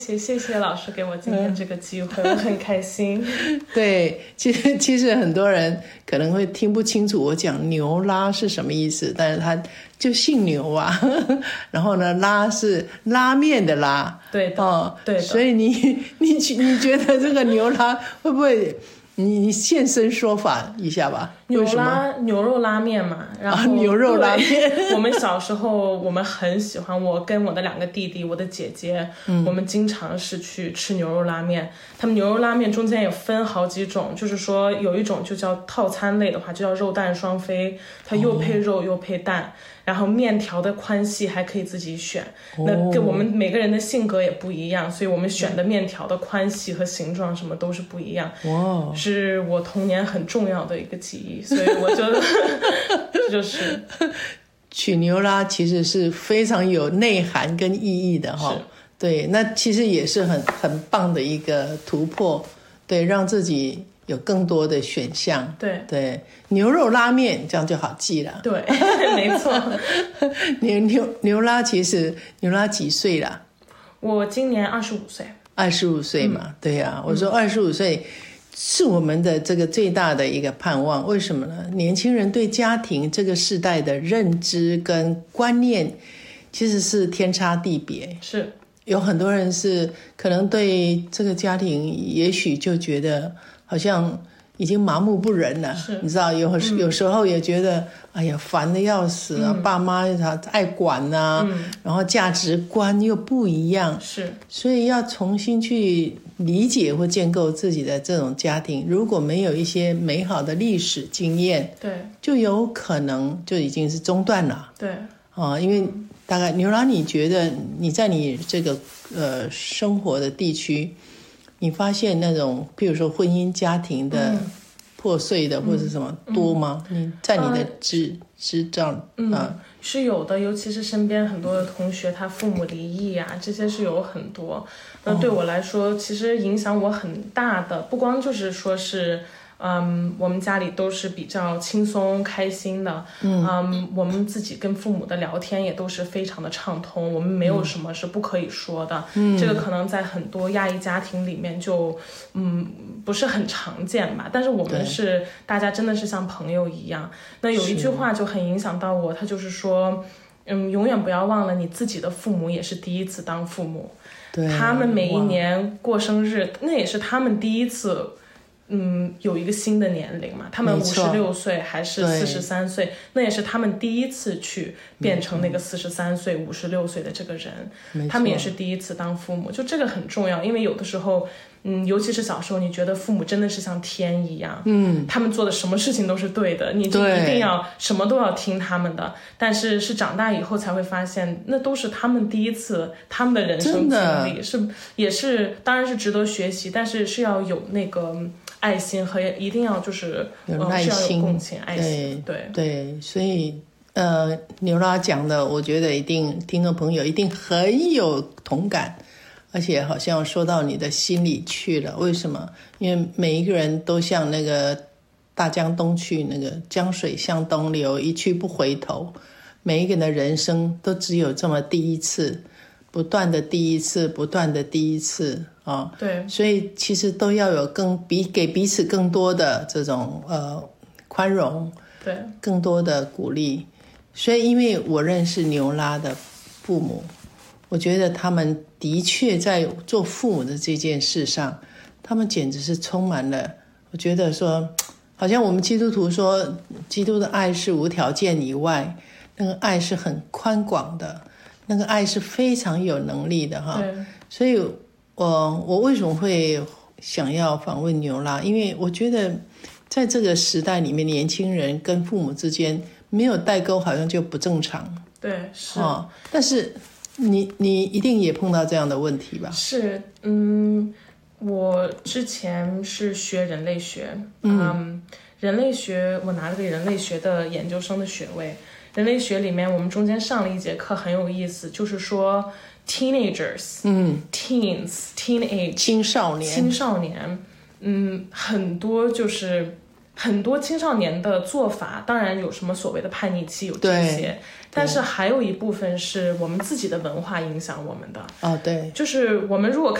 谢老师给我今天这个机会，我很开心。 对，其实很多人可能会听不清楚我讲牛拉是什么意思，但是他就姓牛啊。然后呢，拉是拉面的拉， 对的，对的。 所以你觉得这个牛拉会不会？你现身说法一下吧。 牛肉拉面嘛，然后牛肉拉面。 我们小时候我们很喜欢，我跟我的2个弟弟，我的姐姐，我们经常是去吃牛肉拉面。他们牛肉拉面中间有分好几种，就是说有一种就叫套餐类的话，就叫肉蛋双飞，它又配肉又配蛋。然后面条的宽细还可以自己选，那跟我们每个人的性格也不一样，所以我们选的面条的宽细和形状什么都是不一样。是我童年很重要的一个记忆，所以我就这就是取牛拉其实是非常有内涵跟意义的哈。对，那其实也是很棒的一个突破，对，让自己有更多的选项。对，牛肉拉面这样就好记了。 对，没错。 牛拉其实牛拉几岁啦？ 我今年25岁。 25岁嘛，对呀，我说25岁是我们的这个最大的一个盼望。为什么呢？年轻人对家庭这个世代的认知跟观念其实是天差地别。 是有很多人是可能对这个家庭也许就觉得好像已经麻木不仁了，你知道，有时候也觉得哎呀烦得要死啊，爸妈爱管啊，然后价值观又不一样，所以要重新去理解或建构自己的这种家庭，如果没有一些美好的历史经验， 对， 就有可能就已经是中断了。 对因为大概牛郎，你觉得你在你这个生活的地区，你发现那种譬如说婚姻家庭的破碎的或者什么多吗？你在你的知道是有的，尤其是身边很多的同学，他父母离异啊，这些是有很多。那对我来说，其实影响我很大的，不光就是说是。我们家里都是比较轻松开心的，我们自己跟父母的聊天也都是非常的畅通，我们没有什么是不可以说的，这个可能在很多亚裔家庭里面就不是很常见吧，但是我们是大家真的是像朋友一样。那有一句话就很影响到我，他就是说永远不要忘了你自己的父母也是第一次当父母，他们每一年过生日那也是他们第一次有一个新的年龄嘛，他们56岁还是43岁，那也是他们第一次去变成那个43岁56岁的这个人，他们也是第一次当父母，就这个很重要。因为有的时候尤其是小时候你觉得父母真的是像天一样，他们做的什么事情都是对的，你就一定要什么都要听他们的，但是长大以后才会发现那都是他们第一次，他们的人生经历也是当然是值得学习，但是是要有那个爱心和一定要就是有耐心， 是要有共情爱心。 对，所以牛拉讲的我觉得一定听众朋友一定很有同感，而且好像说到你的心里去了。为什么？因为每一个人都像那个大江东去，那个江水向东流，一去不回头，每一个人的人生都只有这么第一次，不断的第一次，不断的第一次对， 所以其实都要有给彼此更多的这种宽容， 对， 更多的鼓励。所以因为我认识牛拉的父母，我觉得他们的确在做父母的这件事上，他们简直是充满了，我觉得说好像我们基督徒说基督的爱是无条件以外，那个爱是很宽广的，那个爱是非常有能力的哈。所以我为什么会想要访问牛拉？因为我觉得在这个时代里面，年轻人跟父母之间没有代沟好像就不正常。 对，是但是你一定也碰到这样的问题吧？ 是，我之前是学人类学，人类学我拿了个人类学的研究生的学位。人类学里面我们中间上了一节课很有意思，就是说 teenagers，teenage 青少年， 很多就是很多青少年的做法，当然有什么所谓的叛逆期有这些， 但是还有一部分是我们自己的文化影响我们的。 哦，对， 就是我们如果